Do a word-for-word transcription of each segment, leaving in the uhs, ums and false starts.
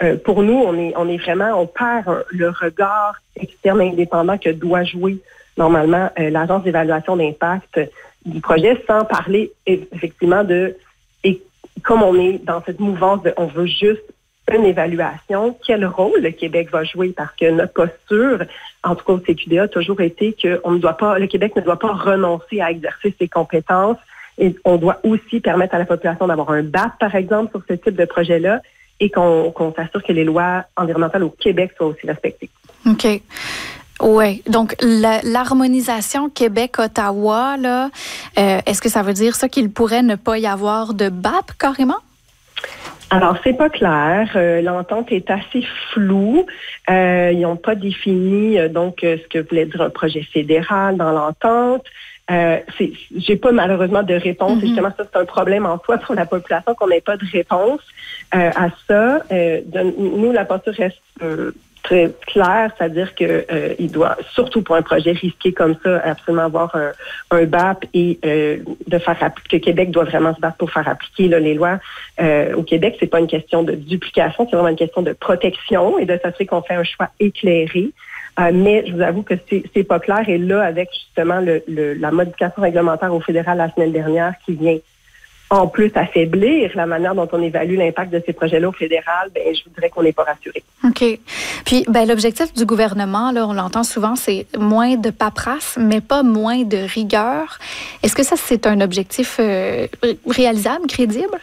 euh, pour nous, on est, on est vraiment, on perd un, le regard externe indépendant que doit jouer normalement euh, l'agence d'évaluation d'impact du projet, sans parler effectivement de, et comme on est dans cette mouvance de, on veut juste une évaluation, quel rôle le Québec va jouer, parce que notre posture, en tout cas au C Q D A, a toujours été que on ne doit pas, le Québec ne doit pas renoncer à exercer ses compétences et on doit aussi permettre à la population d'avoir un B A P, par exemple, sur ce type de projet-là et qu'on, qu'on s'assure que les lois environnementales au Québec soient aussi respectées. OK. Oui. Donc, la, l'harmonisation Québec-Ottawa, là, euh, est-ce que ça veut dire ça qu'il pourrait ne pas y avoir de B A P carrément? Alors, c'est pas clair. Euh, l'entente est assez floue. Euh, ils n'ont pas défini euh, donc euh, ce que voulait dire un projet fédéral dans l'entente. Euh, c'est, j'ai pas malheureusement de réponse. Mm-hmm. Et justement, ça, c'est un problème en soi pour la population qu'on n'ait pas de réponse euh, à ça. Euh, de, nous, la posture reste euh, très claire, c'est-à-dire que euh, il doit, surtout pour un projet risqué comme ça, absolument avoir un, un B A P et euh, de faire appliquer, que Québec doit vraiment se battre pour faire appliquer là, les lois euh, au Québec. C'est pas une question de duplication, c'est vraiment une question de protection et de s'assurer qu'on fait un choix éclairé. Euh, mais je vous avoue que c'est, c'est pas clair. Et là, avec justement le, le, la modification réglementaire au fédéral la semaine dernière qui vient en plus affaiblir la manière dont on évalue l'impact de ces projets-là au fédéral, ben je vous dirais qu'on n'est pas rassuré. OK. Puis, ben l'objectif du gouvernement, là, on l'entend souvent, c'est moins de paperasse, mais pas moins de rigueur. Est-ce que ça, c'est un objectif euh, réalisable, crédible?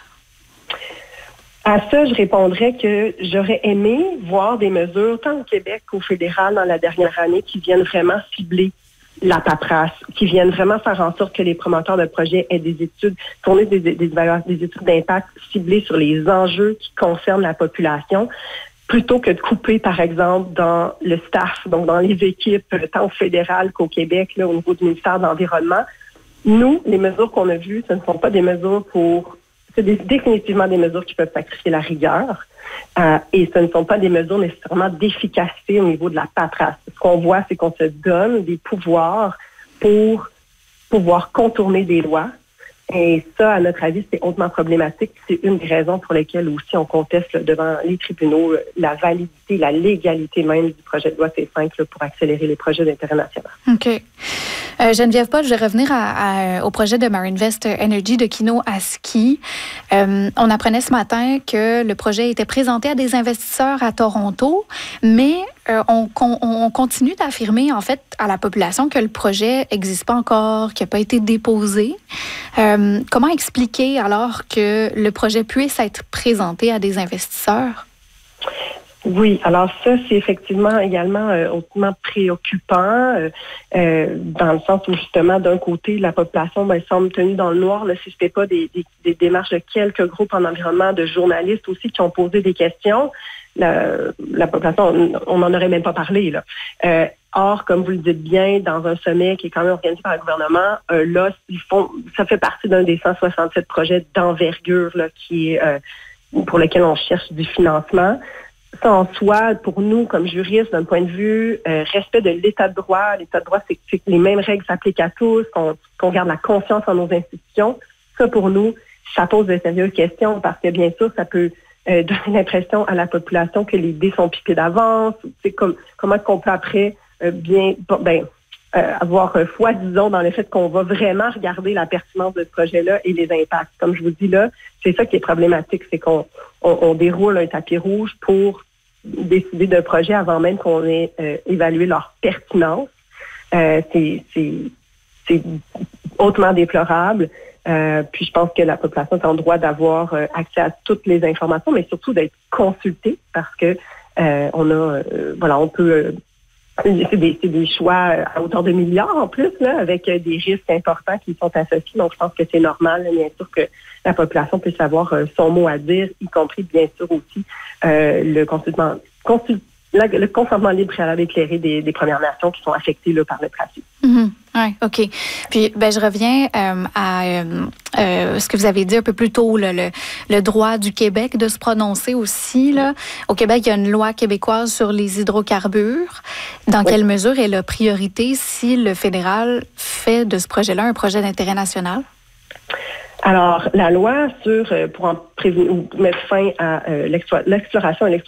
À ça, je répondrais que j'aurais aimé voir des mesures, tant au Québec qu'au fédéral, dans la dernière année, qui viennent vraiment cibler la paperasse, qui viennent vraiment faire en sorte que les promoteurs de projets aient des études, fournissent des, des, des, des études d'impact ciblées sur les enjeux qui concernent la population, plutôt que de couper, par exemple, dans le staff, donc dans les équipes, tant au fédéral qu'au Québec, là, au niveau du ministère de l'Environnement. Nous, les mesures qu'on a vues, ce ne sont pas des mesures pour... C'est des, définitivement des mesures qui peuvent sacrifier la rigueur. Euh, et ce ne sont pas des mesures nécessairement d'efficacité au niveau de la paperasse. Ce qu'on voit, c'est qu'on se donne des pouvoirs pour pouvoir contourner des lois. Et ça, à notre avis, c'est hautement problématique. C'est une des raisons pour lesquelles aussi on conteste là, devant les tribunaux la validité, la légalité même du projet de loi C cinq là, pour accélérer les projets d'intérêt national. OK. Euh, Geneviève Paul, je vais revenir à, à, au projet de Marinvest Energy de Kino à Ski. Euh, on apprenait ce matin que le projet était présenté à des investisseurs à Toronto, mais euh, on, on, on continue d'affirmer en fait à la population que le projet n'existe pas encore, qu'il n'a pas été déposé. Euh, comment expliquer alors que le projet puisse être présenté à des investisseurs? Oui, alors ça, c'est effectivement également euh, hautement préoccupant, euh, euh, dans le sens où justement, d'un côté, la population ben, semble tenue dans le noir, là, si ce n'est pas des, des, des démarches de quelques groupes en environnement, de journalistes aussi qui ont posé des questions. La, la population, on n'en aurait même pas parlé, là. Euh, Or, comme vous le dites bien, dans un sommet qui est quand même organisé par le gouvernement, euh, là, ils font, ça fait partie d'un des cent soixante-sept projets d'envergure là, qui est, euh, pour lequel on cherche du financement. Ça, en soi, pour nous, comme juristes, d'un point de vue euh, respect de l'état de droit, l'état de droit, c'est, c'est que les mêmes règles s'appliquent à tous, qu'on, qu'on garde la confiance en nos institutions. Ça, pour nous, ça pose de sérieuses questions parce que, bien sûr, ça peut euh, donner l'impression à la population que les dés sont piqués d'avance. C'est comme, comment est-ce qu'on peut après euh, bien, ben, euh, avoir euh, foi, disons, dans le fait qu'on va vraiment regarder la pertinence de ce projet-là et les impacts. Comme je vous dis là, c'est ça qui est problématique, c'est qu'on on, on déroule un tapis rouge pour décider d'un projet avant même qu'on ait euh, évalué leur pertinence. Euh, c'est, c'est, c'est hautement déplorable. Euh, puis je pense que la population est en droit d'avoir euh, accès à toutes les informations, mais surtout d'être consultée parce que euh, on a, euh, voilà, on peut euh, C'est des, c'est des choix à hauteur de milliards en plus, là, avec des risques importants qui sont associés. Donc, je pense que c'est normal, bien sûr, que la population puisse avoir son mot à dire, y compris, bien sûr, aussi euh, le consultement, consul, le consentement libre préalable éclairé des, des Premières Nations qui sont affectées là, par le trafic. Mm-hmm. Oui, OK. Puis, ben, je reviens euh, à euh, euh, ce que vous avez dit un peu plus tôt, là, le, le droit du Québec de se prononcer aussi. Là. Au Québec, il y a une loi québécoise sur les hydrocarbures. Dans oui. quelle mesure est la priorité si le fédéral fait de ce projet-là un projet d'intérêt national? Alors, la loi sur pour en prévenir ou mettre fin à euh, l'exploration et l'exploitation